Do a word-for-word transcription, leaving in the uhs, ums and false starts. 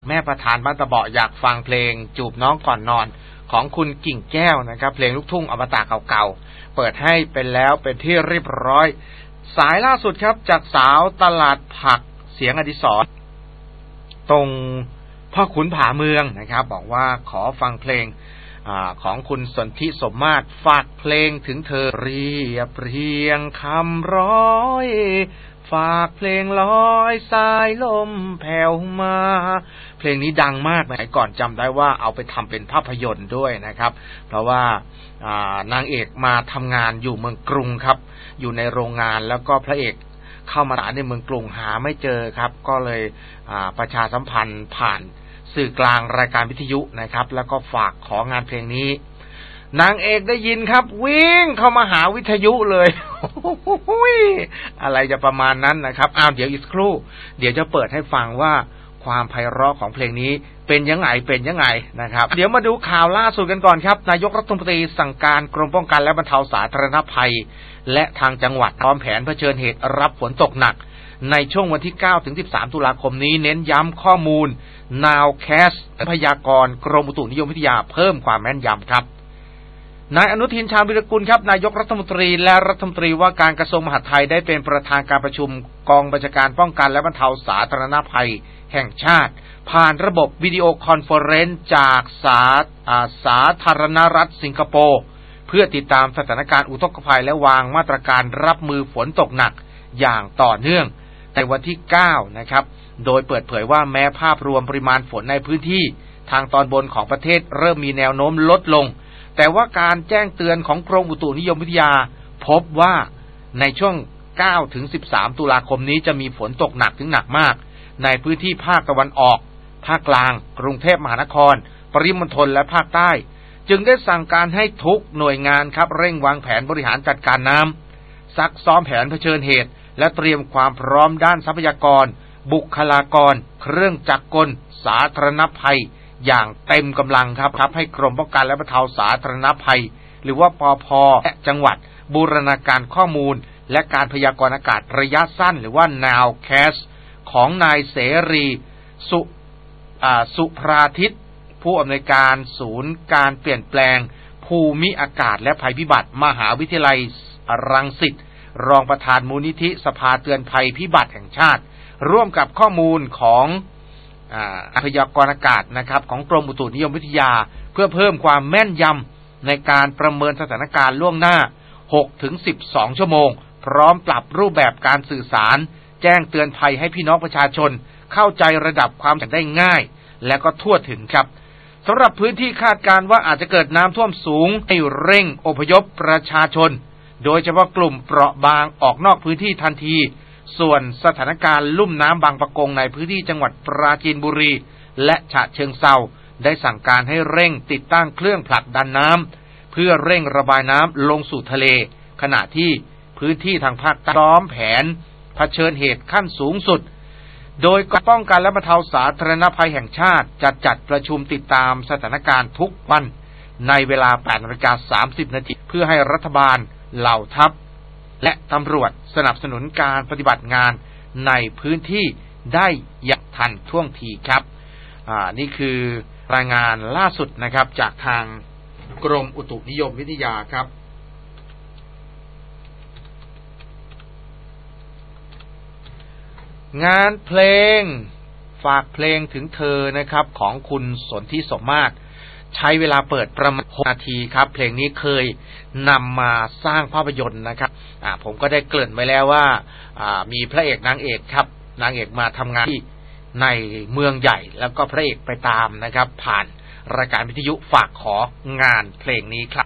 แม่ประธานบ้านตะเบาะอยากฟังเพลงจูบน้องก่อนนอนของคุณกิ่งแก้วนะครับเพลงลูกทุ่งอมตะเก่าๆเปิดให้เป็นแล้วเป็นที่เรียบร้อยสายล่าสุดครับจากสาวตลาดผักเสียงอดิศรตรงพ่อขุนผาเมืองนะครับบอกว่าขอฟังเพลงอของคุณสนธิสมมาตรฝากเพลงถึงเธอเรียบเรียงคำร้อยฝากเพลงลอยสายลมแผ่วมาเพลงนี้ดังมากนะก่อนจำได้ว่าเอาไปทำเป็นภาพยนตร์ด้วยนะครับเพราะว่านางเอกมาทำงานอยู่เมืองกรุงครับอยู่ในโรงงานแล้วก็พระเอกเข้ามาหาในเมืองกรุงหาไม่เจอครับก็เลยประชาสัมพันธ์ผ่านสื่อกลางรายการวิทยุนะครับแล้วก็ฝากของานเพลงนี้นางเอกได้ยินครับวิ่งเข้ามาหาวิทยุเลยอะไรจะประมาณนั้นนะครับอ้าวเดี๋ยวอีกครู่เดี๋ยวจะเปิดให้ฟังว่าความไพเราะของเพลงนี้เป็นยังไงเป็นยังไงนะครับเดี๋ยวมาดูข่าวล่าสุดกันก่อนครับนายกรัฐมนตรีสั่งการกรมป้องกันและบรรเทาสาธารณภัยและทางจังหวัดพร้อมแผนเผชิญเหตุรับฝนตกหนักในช่วงวันที่เก้าถึงสิบสามตุลาคมนี้เน้นย้ำข้อมูล Nowcast พยากรณ์กรมอุตุนิยมวิทยาเพิ่มความแม่นยำครับนายอนุทินชาญวิรากูลครับนายกรัฐมนตรีและรัฐมนตรีว่าการกระทรวงมหาดไทยได้เป็นประธานการประชุมกองบัญชาการป้องกันและบรรเทาสาธารณภัยแห่งชาติผ่านระบบวิดีโอคอนเฟอเรนซ์จากสาสาธารณรัฐสิงคโปร์เพื่อติดตามสถานการณ์อุทกภัยและวางมาตรการรับมือฝนตกหนักอย่างต่อเนื่องในวันที่เก้านะครับโดยเปิดเผยว่าแม้ภาพรวมปริมาณฝนในพื้นที่ทางตอนบนของประเทศเริ่มมีแนวโน้มลดลงแต่ว่าการแจ้งเตือนของกรมอุตุนิยมวิทยาพบว่าในช่วงเก้าถึงสิบสามตุลาคมนี้จะมีฝนตกหนักถึงหนักมากในพื้นที่ภาคตะวันออกภาคกลางกรุงเทพมหานครปริมณฑลและภาคใต้จึงได้สั่งการให้ทุกหน่วยงานครับเร่งวางแผนบริหารจัดการน้ำซักซ้อมแผนเผชิญเหตุและเตรียมความพร้อมด้านทรัพยากรบุคลากรเครื่องจักรกลสาธารณภัยอย่างเต็มกำลังครับครับให้กรมป้องกันและบรรเทาสาธารณภัยหรือว่าปภ.และจังหวัดบูรณาการข้อมูลและการพยากรณ์อากาศระยะสั้นหรือว่า Nowcast ของนายเสรีสุสุภราทิตผู้อำนวยการศูนย์การเปลี่ยนแปลงภูมิอากาศและภัยพิบัติมหาวิทยาลัยรังสิตรองประธานมูลนิธิสภาเตือนภัยพิบัติแห่งชาติร่วมกับข้อมูลของพยากรณ์อากาศนะครับของกรมอุตุนิยมวิทยาเพื่อเพิ่มความแม่นยำในการประเมินสถานการณ์ล่วงหน้า หกถึงสิบสอง ชั่วโมงพร้อมปรับรูปแบบการสื่อสารแจ้งเตือนภัยให้พี่น้องประชาชนเข้าใจระดับความได้ง่ายและก็ทั่วถึงครับสำหรับพื้นที่คาดการณ์ว่าอาจจะเกิดน้ำท่วมสูงให้เร่งอพยพประชาชนโดยเฉพาะกลุ่มเปราะบางออกนอกพื้นที่ทันทีส่วนสถานการณ์ลุ่มน้ำบางปะกงในพื้นที่จังหวัดปราจีนบุรีและฉะเชิงเทราได้สั่งการให้เร่งติดตั้งเครื่องผลักดันน้ำเพื่อเร่งระบายน้ำลงสู่ทะเลขณะที่พื้นที่ทางภาคใต้พร้อมแผนเผชิญเหตุขั้นสูงสุดโดยกองป้องกันและบรรเทาสาธารณภัยแห่งชาติจะจัดประชุมติดตามสถานการณ์ทุกวันในเวลา แปดนาฬิกาสามสิบนาที เพื่อให้รัฐบาลเหล่าทัพและตำรวจสนับสนุนการปฏิบัติงานในพื้นที่ได้อย่างทันท่วงทีครับอ่านี่คือรายงานล่าสุดนะครับจากทางกรมอุตุนิยมวิทยาครับงานเพลงฝากเพลงถึงเธอนะครับของคุณสนธิสมมาตรใช้เวลาเปิดประมาณหกนาทีครับเพลงนี้เคยนำมาสร้างภาพยนตร์นะครับอ่าผมก็ได้เกริ่นไว้แล้วว่าอ่ามีพระเอกนางเอกครับนางเอกมาทำงานที่ในเมืองใหญ่แล้วก็พระเอกไปตามนะครับผ่านรายการวิทยุฝากของานเพลงนี้ครับ